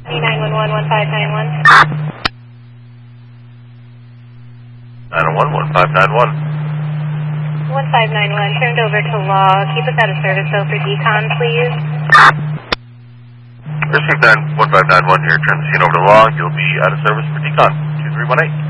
911 1591. 901 1591. 1591, turned over to law. Keep us out of service though for decon, please. Received 1591 here, turn the scene over to law. You'll be out of service for decon. 2318.